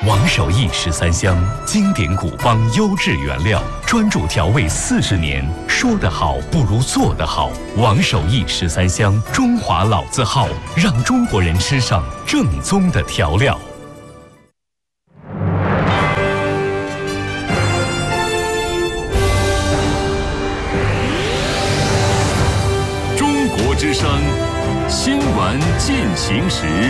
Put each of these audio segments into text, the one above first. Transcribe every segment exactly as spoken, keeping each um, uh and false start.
王守义十三香，经典古方优质原料，专注调味四十年。说得好不如做得好。王守义十三香，中华老字号，让中国人吃上正宗的调料。 中国之声，新闻进行时。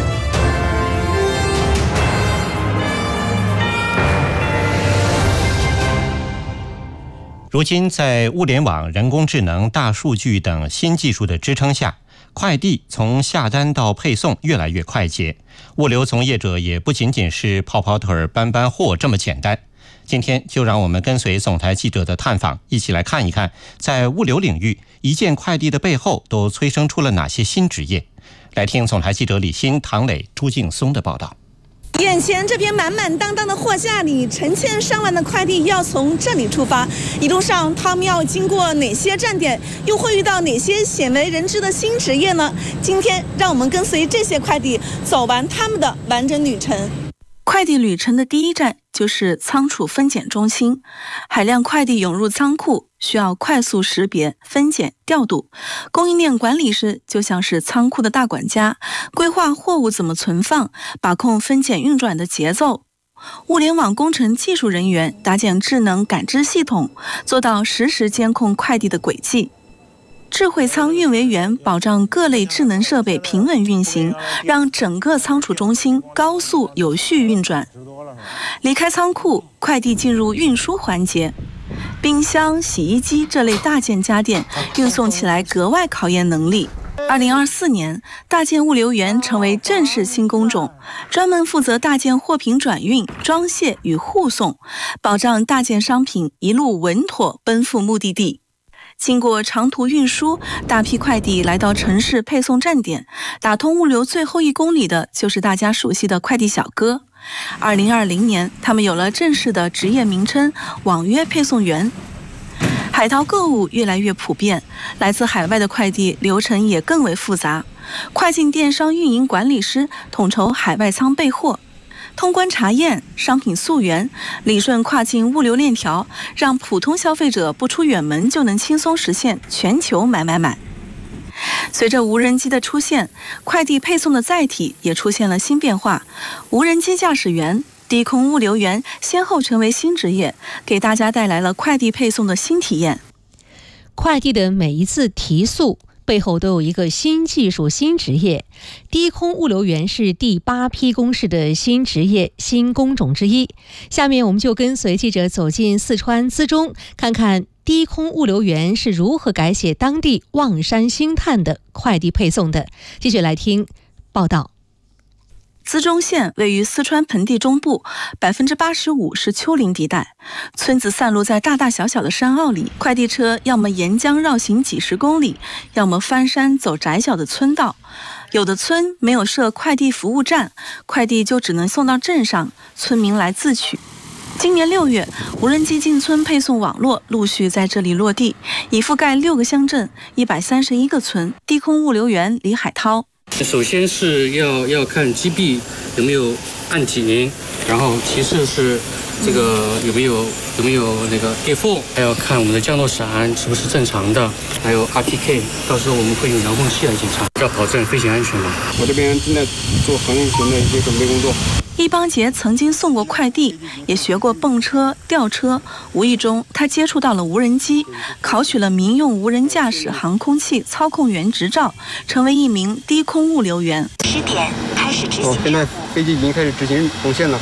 如今，在物联网、人工智能、大数据等新技术的支撑下，快递从下单到配送越来越快捷。物流从业者也不仅仅是跑跑腿、搬搬货这么简单。今天就让我们跟随总台记者的探访，一起来看一看，在物流领域，一件快递的背后都催生出了哪些新职业。来听总台记者李欣、唐磊、朱劲松的报道。 眼前这片满满当当的货架里，成千上万的快递要从这里出发，一路上他们要经过哪些站点，又会遇到哪些鲜为人知的新职业呢？今天让我们跟随这些快递走完他们的完整旅程。快递旅程的第一站就是仓储分拣中心，海量快递涌入仓库，需要快速识别、分拣、调度。供应链管理师就像是仓库的大管家，规划货物怎么存放，把控分拣运转的节奏。物联网工程技术人员搭建智能感知系统，做到实时监控快递的轨迹。智慧仓运维员保障各类智能设备平稳运行，让整个仓储中心高速有序运转。离开仓库，快递进入运输环节。冰箱、洗衣机这类大件家电运送起来格外考验能力。二零二四年，大件物流员成为正式新工种，专门负责大件货品转运、装卸与护送，保障大件商品一路稳妥奔赴目的地。经过长途运输，大批快递来到城市配送站点，打通物流最后一公里的就是大家熟悉的快递小哥。二零二零年，他们有了正式的职业名称——网约配送员。海淘购物越来越普遍，来自海外的快递流程也更为复杂。快进电商运营管理师统筹海外仓备货，通关查验、商品溯源，理顺跨境物流链条，让普通消费者不出远门就能轻松实现全球买买买。随着无人机的出现，快递配送的载体也出现了新变化。无人机驾驶员、低空物流员先后成为新职业，给大家带来了快递配送的新体验。 快递的每一次提速背后都有一个新技术、新职业。低空物流员是第八批公示的新职业、新工种之一。下面我们就跟随记者走进四川资中，看看低空物流员是如何改写当地望山兴叹的快递配送的。继续来听报道。资中县位于四川盆地中部，百分之八十五是丘陵地带，村子散落在大大小小的山坳里，快递车要么沿江绕行几十公里，要么翻山走窄小的村道。有的村没有设快递服务站，快递就只能送到镇上，村民来自取。今年六月，无人机进村配送网络陆续在这里落地，已覆盖六个乡镇、一百三十一个村。低空物流员李海涛。 首先是要要看机壁有没有按紧，然后其次是这个有没有有没有那个跌缝，还要看我们的降落伞是不是正常的，还有 R T K， 到时候我们会用遥控器来检查，要保证飞行安全嘛。 我这边正在做航运型的一些准备工作。 易邦杰曾经送过快递，也学过蹦车、吊车，无意中他接触到了无人机，考取了民用无人驾驶航空器操控员执照，成为一名低空物流员。 十点开始执行。 哦，现在飞机已经开始执行红线了。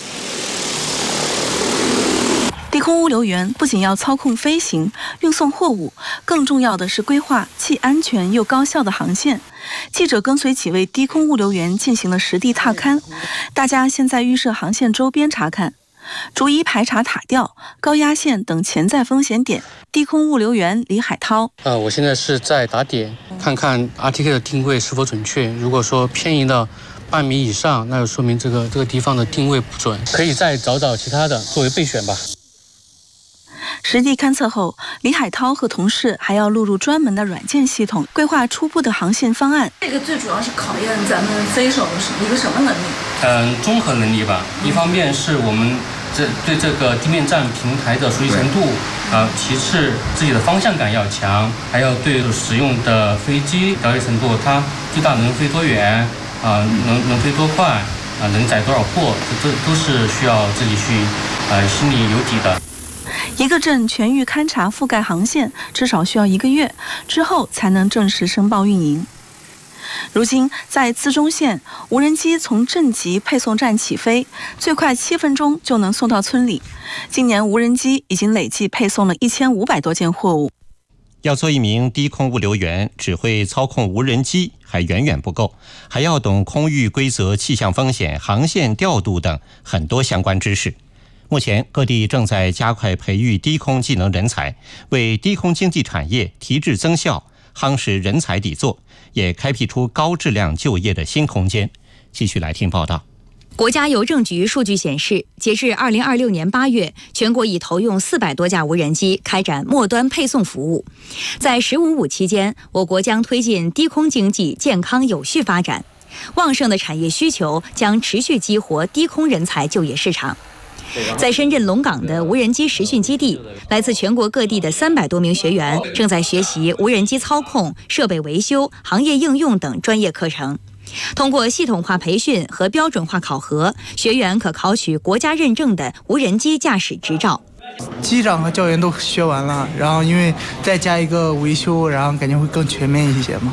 低空物流员不仅要操控飞行、运送货物，更重要的是规划既安全又高效的航线。记者跟随几位低空物流员进行了实地踏勘，大家先在预设航线周边查看，逐一排查塔吊、高压线等潜在风险点。低空物流员李海涛： 呃，我现在是在打点，看看 R T K 的定位是否准确。如果说偏移到半米以上，那就说明这个这个地方的定位不准，可以再找找其他的作为备选吧。 实地勘测后，李海涛和同事还要录入专门的软件系统，规划初步的航线方案。这个最主要是考验咱们飞手的一个什么能力？ 嗯，综合能力吧。一方面是我们这对这个地面站平台的熟悉程度，啊，其次自己的方向感要强，还要对使用的飞机了解程度，它最大能飞多远，啊，能能飞多快，啊，能载多少货，这这都是需要自己去，呃，心里有底的。 一个镇全域勘察覆盖航线，至少需要一个月，之后才能正式申报运营。如今，在资中县，无人机从镇级配送站起飞，最快七分钟就能送到村里。今年，无人机已经累计配送了一千五百多件货物。 要做一名低空物流员，只会操控无人机还远远不够，还要懂空域规则、气象风险、航线调度等很多相关知识。目前，各地正在加快培育低空技能人才，为低空经济产业提质增效、夯实人才底座，也开辟出高质量就业的新空间。继续来听报道。 国家邮政局数据显示，截至二零二六年八月，全国已投用四百多架无人机开展末端配送服务。在“十五五”期间，我国将推进低空经济健康有序发展，旺盛的产业需求将持续激活低空人才就业市场。在深圳龙岗的无人机实训基地，来自全国各地的三百多名学员正在学习无人机操控、设备维修、行业应用等专业课程。通过系统化培训和标准化考核，学员可考取国家认证的无人机驾驶执照。 机长和教员都学完了，然后因为再加一个维修，然后感觉会更全面一些嘛。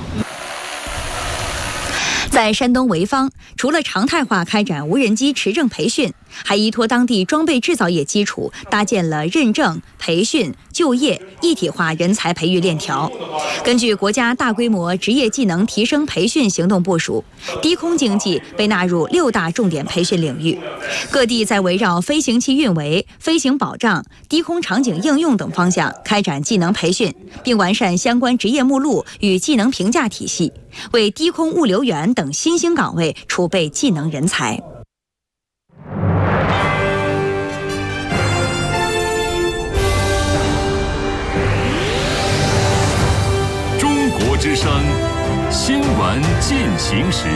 在山东潍坊，除了常态化开展无人机持证培训，还依托当地装备制造业基础，搭建了认证、培训、就业一体化人才培育链条。根据国家大规模职业技能提升培训行动部署，低空经济被纳入六大重点培训领域。各地在围绕飞行器运维、飞行保障、低空场景应用等方向开展技能培训，并完善相关职业目录与技能评价体系，为低空物流员等新兴岗位储备技能人才。 中国之声新闻进行时。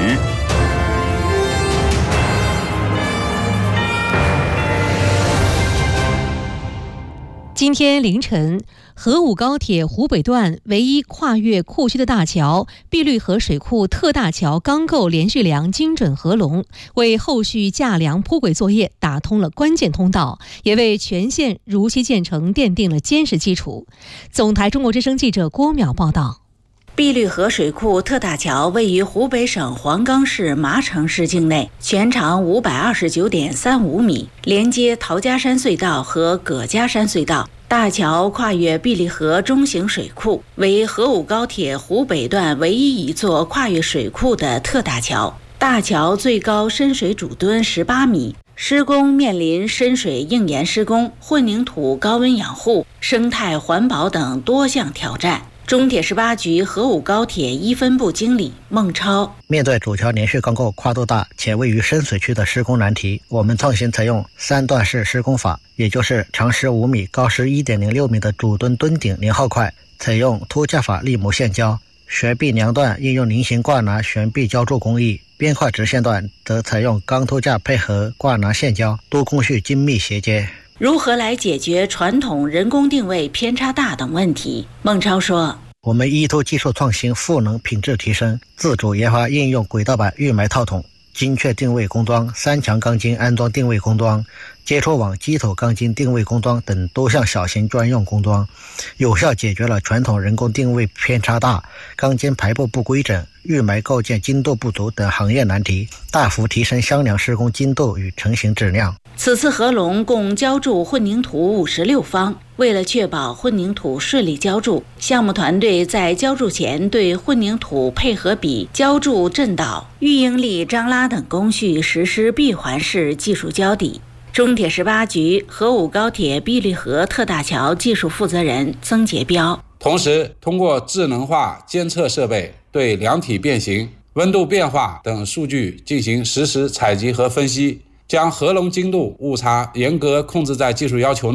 今天凌晨，河武高铁湖北段唯一跨越库区的大桥碧绿河水库特大桥钢构连续梁精准合龙，为后续架梁铺轨作业打通了关键通道，也为全线如期建成奠定了坚实基础。总台中国之声记者郭淼报道。 碧绿河水库特大桥位于湖北省黄冈市麻城市境内，全长五百二十九点三五米，连接陶家山隧道和葛家山隧道。大桥跨越碧绿河中型水库，为河武高铁湖北段唯一一座跨越水库的特大桥。大桥最高深水主墩十八米，施工面临深水硬岩施工、混凝土高温养护、生态环保等多项挑战。中铁十八局河武高铁一分部经理孟超： 面对主桥连续钢构跨度大且位于深水区的施工难题，我们创新采用三段式施工法，也就是长十五米、高十一点零六米的主墩墩顶零号块，采用凸架法立模线胶；悬臂梁段应用菱形挂拿悬臂浇筑工艺，边块直线段则采用钢凸架配合挂拿线胶，多工序精密衔接。 如何来解决传统人工定位偏差大等问题？孟超说： 我们依托技术创新、赋能品质提升，自主研发应用轨道板预埋套筒、精确定位工装、三强钢筋安装定位工装、接触网基础钢筋定位工装等多项小型专用工装，有效解决了传统人工定位偏差大、钢筋排布不规整、预埋构件精度不足等行业难题，大幅提升箱梁施工精度与成型质量。 此次合龙共浇筑混凝土五十六方，为了确保混凝土顺利浇筑，项目团队在浇筑前对混凝土配合比、浇筑震导、预应力张拉等工序实施闭环式技术浇底。中铁十八局河武高铁碧绿河特大桥技术负责人曾杰彪： 同时通过智能化监测设备对梁体变形、温度变化等数据进行实时采集和分析，将合龙精度误差严格控制在技术要求内，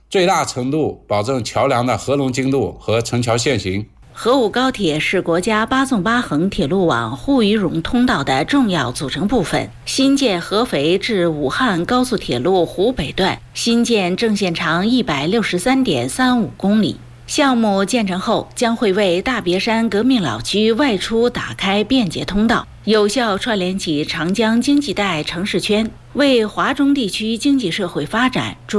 最大程度保证桥梁的合龙精度和成桥线型。 合武高铁是国家八纵八横铁路网沪渝蓉通道的重要组成部分。新建合肥至武汉高速铁路湖北段，新建正线长一百六十三点三五公里。项目建成后，将会为大别山革命老区外出打开便捷通道，有效串联起长江经济带城市圈，为华中地区经济社会发展注